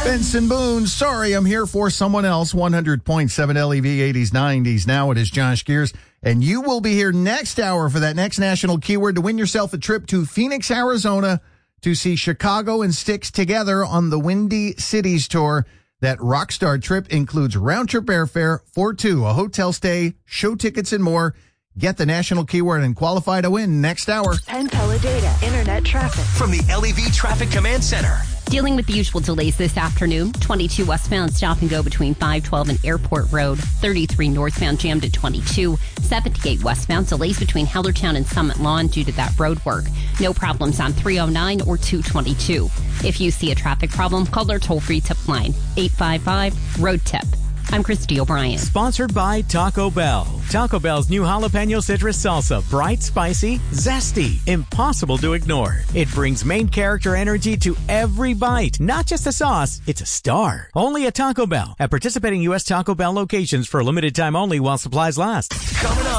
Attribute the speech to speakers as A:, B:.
A: Benson Boone, sorry, I'm here for someone else. 100.7 LEV, 80s, 90s. Now it is Josh Gears, and you will be here next hour for that next national keyword to win yourself a trip to Phoenix, Arizona to see Chicago and Styx together on the Windy Cities Tour. That Rockstar trip includes round-trip airfare, for two, a hotel stay, show tickets, and more. Get the national keyword and qualify to win next hour.
B: Penn Teledata Internet traffic.
C: From the LEV Traffic Command Center.
D: Dealing with the usual delays this afternoon. 22 westbound stop and go between 512 and Airport Road. 33 northbound jammed at 22. 78 westbound delays between Hellertown and Summit Lawn due to that road work. No problems on 309 or 222. If you see a traffic problem, call our toll-free tip line, 855-ROAD-TIP. I'm Christy O'Brien.
E: Sponsored by Taco Bell. Taco Bell's new jalapeno citrus salsa. Bright, spicy, zesty, impossible to ignore. It brings main character energy to every bite. Not just a sauce, it's a star. Only at Taco Bell. At participating U.S. Taco Bell locations for a limited time only while supplies last.
C: Coming up.